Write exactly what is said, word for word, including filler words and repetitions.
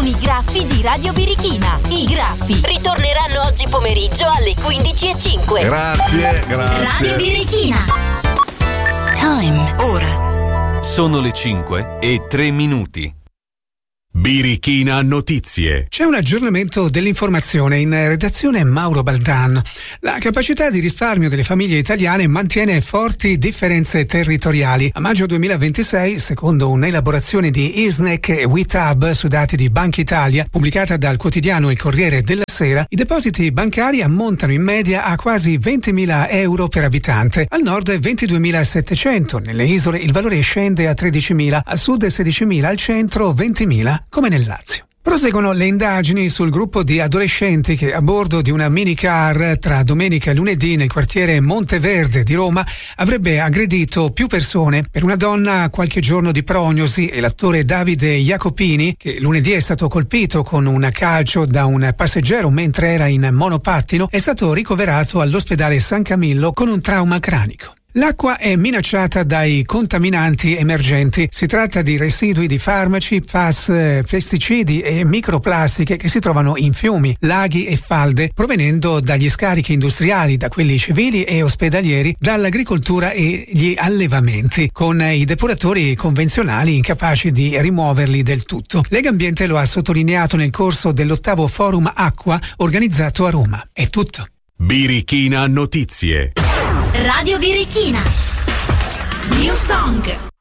con i Graffi di Radio Birichina. I Graffi ritorneranno oggi pomeriggio alle quindici e cinque. Grazie, grazie. Radio Birichina. Time, ora. Sono le cinque e tre minuti. Birichina Notizie. C'è un aggiornamento dell'informazione in redazione Mauro Baldan. La capacità di risparmio delle famiglie italiane mantiene forti differenze territoriali. A maggio duemilaventisei, secondo un'elaborazione di Isnec e WeTab su dati di Banca Italia, pubblicata dal quotidiano Il Corriere della Sera, i depositi bancari ammontano in media a quasi ventimila euro per abitante. Al nord ventiduemilasettecento, nelle isole il valore scende a tredicimila, al sud sedicimila, al centro ventimila, come nel Lazio. Proseguono le indagini sul gruppo di adolescenti che a bordo di una minicar tra domenica e lunedì nel quartiere Monteverde di Roma avrebbe aggredito più persone. Per una donna qualche giorno di prognosi e l'attore Davide Jacopini, che lunedì è stato colpito con un calcio da un passeggero mentre era in monopattino, è stato ricoverato all'ospedale San Camillo con un trauma cranico. L'acqua è minacciata dai contaminanti emergenti. Si tratta di residui di farmaci, P F A S, pesticidi e microplastiche che si trovano in fiumi, laghi e falde, provenendo dagli scarichi industriali, da quelli civili e ospedalieri, dall'agricoltura e gli allevamenti, con i depuratori convenzionali incapaci di rimuoverli del tutto. Legambiente lo ha sottolineato nel corso dell'ottavo Forum Acqua organizzato a Roma. È tutto. Birichina Notizie. Radio Birichina. New Song.